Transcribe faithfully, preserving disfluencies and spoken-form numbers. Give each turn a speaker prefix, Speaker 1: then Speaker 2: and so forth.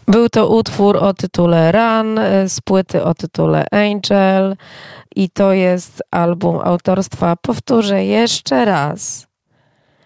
Speaker 1: Był to utwór o tytule Run z płyty o tytule Angel i to jest album autorstwa, powtórzę jeszcze raz,